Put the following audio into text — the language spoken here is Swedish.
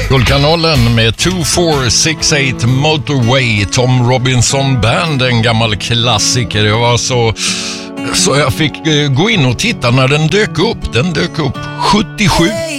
Guldkanalen med 2468 Motorway, Tom Robinson Band, en gammal klassiker. Det var så jag fick gå in och titta när den dök upp. Den dök upp 77.